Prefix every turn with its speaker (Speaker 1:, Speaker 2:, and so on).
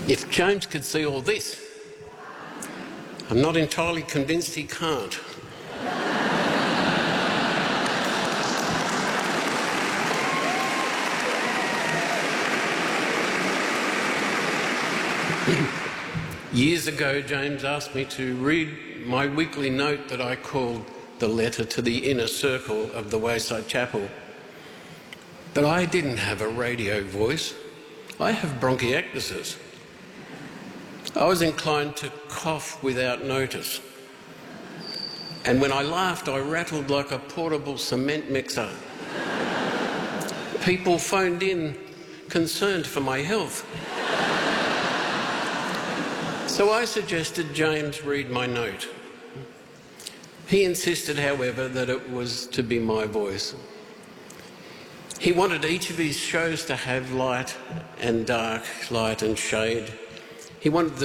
Speaker 1: If James could see all this, I'm not entirely convinced he can't. Years ago, James asked me to read my weekly note that I called the letter to the inner circle of the Wayside Chapel. But I didn't have a radio voice. I have bronchiectasis. I was inclined to cough without notice. And when I laughed, I rattled like a portable cement mixer. People phoned in concerned for my health. So I suggested James read my note. He insisted, however, that it was to be my voice. He wanted each of his shows to have light and dark, light and shade. He wanted the